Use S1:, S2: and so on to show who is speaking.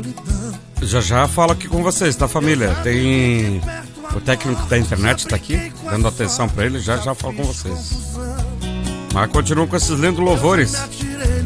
S1: Já já falo aqui com vocês, tá, família? Tem o técnico da internet tá aqui, dando atenção pra ele, já já falo com vocês. Mas continuam com esses lindos louvores.